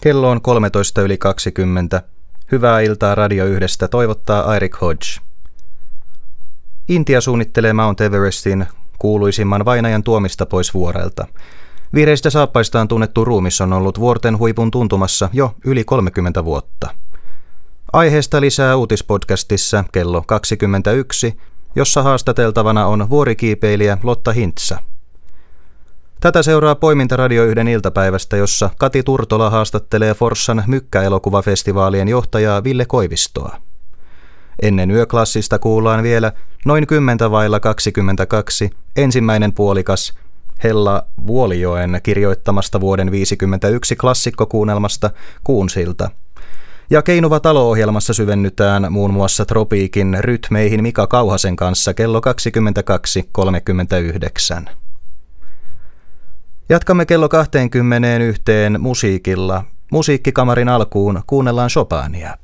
Kello on 13:20. Hyvää iltaa Radio 1:stä toivottaa Eirik Hodge. Intia suunnittelee Mount Everestin, kuuluisimman vainajan tuomista pois vuorelta. Vireistä saappaistaan tunnettu ruumis on ollut vuorten huipun tuntumassa jo yli 30 vuotta. Aiheesta lisää uutispodcastissa kello 21, jossa haastateltavana on vuorikiipeilijä Lotta Hintsä. Tätä seuraa poiminta Radio 1 iltapäivästä, jossa Kati Turtola haastattelee Forssan Mykkäelokuvafestivaalien johtajaa Ville Koivistoa. Ennen yöklassista kuullaan vielä noin 22 ensimmäinen puolikas Hella Vuolijoen kirjoittamasta vuoden 1951 klassikkokuunnelmasta Kuunsilta. Ja Keinuva talo-ohjelmassa syvennytään muun muassa Tropiikin rytmeihin Mika Kauhasen kanssa kello 22:39. Jatkamme kello 21 musiikilla. Musiikkikamarin alkuun kuunnellaan Chopinia.